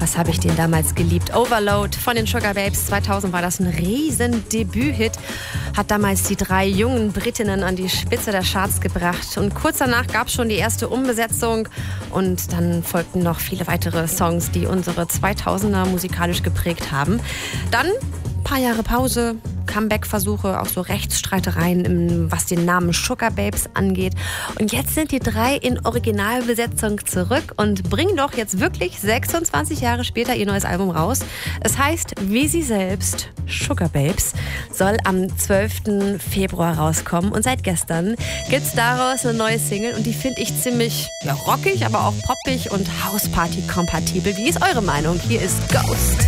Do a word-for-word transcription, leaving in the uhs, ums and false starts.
was habe ich den damals geliebt. Overload von den Sugababes. zweitausend war das ein riesen Debüthit. Hat damals die drei jungen Britinnen an die Spitze der Charts gebracht. Und kurz danach gab es schon die erste Umbesetzung. Und dann folgten noch viele weitere Songs, die unsere zweitausender musikalisch geprägt haben. Dann ein paar Jahre Pause, Comeback-Versuche, auch so Rechtsstreitereien, was den Namen Sugababes angeht. Und jetzt sind die drei in Originalbesetzung zurück und bringen doch jetzt wirklich sechsundzwanzig Jahre später ihr neues Album raus. Es heißt, wie sie selbst, Sugababes, soll am zwölften Februar rauskommen. Und seit gestern gibt es daraus eine neue Single und die finde ich ziemlich ja, rockig, aber auch poppig und Hausparty-kompatibel. Wie ist eure Meinung? Hier ist Ghost.